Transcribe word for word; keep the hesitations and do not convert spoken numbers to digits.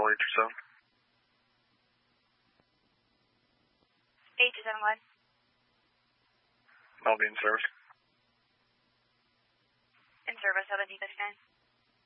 Control eight two seven. eight two seven one. I'll be in service. In service, have a D fifty-nine.